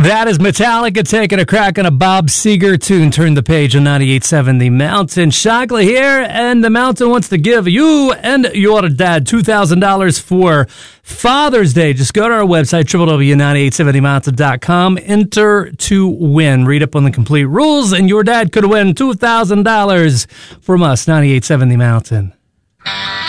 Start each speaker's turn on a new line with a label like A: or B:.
A: That is Metallica taking a crack on a Bob Seger tune. Turn the page on 98.7 The Mountain. Shockley here, and The Mountain wants to give you and your dad $2,000 for Father's Day. Just go to our website, www.987themountain.com. Enter to win. Read up on the complete rules, and your dad could win $2,000 from us, 98.7 The Mountain.